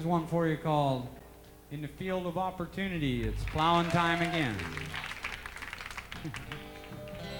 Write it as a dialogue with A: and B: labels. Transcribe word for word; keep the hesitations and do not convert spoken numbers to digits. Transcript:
A: Here's one for you called In the Field of Opportunity. It's plowing time again.